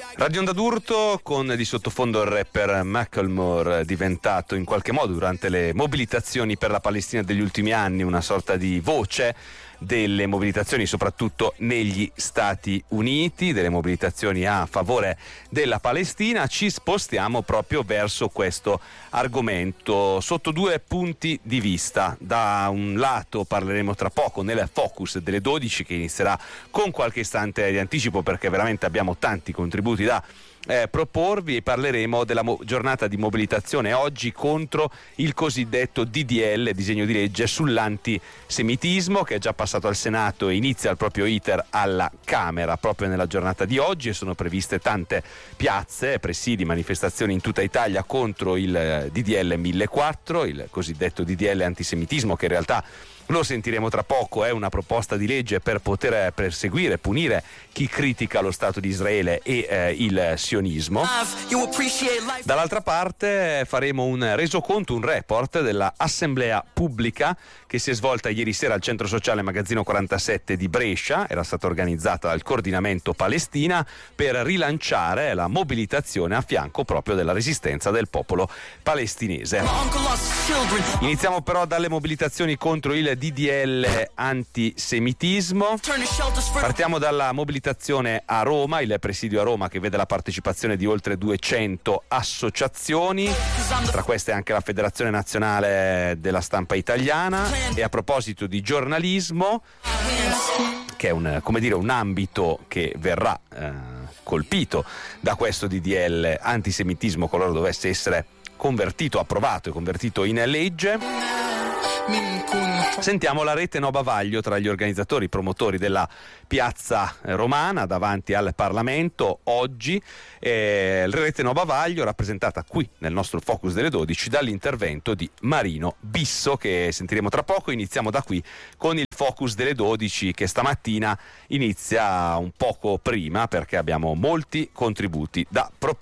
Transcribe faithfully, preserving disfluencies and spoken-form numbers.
Radio Onda d'Urto con di sottofondo il rapper Macklemore, diventato in qualche modo durante le mobilitazioni per la Palestina degli ultimi anni una sorta di voce delle mobilitazioni soprattutto negli Stati Uniti, delle mobilitazioni a favore della Palestina. Ci spostiamo proprio verso questo argomento sotto due punti di vista. Da un lato parleremo tra poco nel Focus delle dodici, che inizierà con qualche istante di anticipo perché veramente abbiamo tanti contributi da Eh, proporvi, e parleremo della mo- giornata di mobilitazione oggi contro il cosiddetto D D L, disegno di legge sull'antisemitismo, che è già passato al Senato e inizia il proprio iter alla Camera proprio nella giornata di oggi, e sono previste tante piazze, presidi, manifestazioni in tutta Italia contro il D D L millequattro, il cosiddetto D D L antisemitismo, che in realtà, lo sentiremo tra poco, è una proposta di legge per poter perseguire, punire chi critica lo Stato di Israele e eh, il sionismo. Dall'altra parte faremo un resoconto, un report della assemblea pubblica che si è svolta ieri sera al centro sociale Magazzino quarantasette di Brescia. Era stata organizzata dal Coordinamento Palestina per rilanciare la mobilitazione a fianco proprio della resistenza del popolo palestinese. Iniziamo però dalle mobilitazioni contro il D D L antisemitismo. Partiamo dalla mobilitazione a Roma, il presidio a Roma che vede la partecipazione di oltre duecento associazioni, tra queste anche la Federazione Nazionale della Stampa Italiana. E a proposito di giornalismo, che è un, come dire, un ambito che verrà eh, colpito da questo D D L antisemitismo qualora dovesse essere convertito, approvato e convertito in legge, sentiamo la rete No Bavaglio tra gli organizzatori, promotori della piazza romana davanti al Parlamento oggi. Eh, la rete No Bavaglio rappresentata qui nel nostro Focus delle dodici dall'intervento di Marino Bisso, che sentiremo tra poco. Iniziamo da qui con il Focus delle dodici, che stamattina inizia un poco prima perché abbiamo molti contributi da proporre.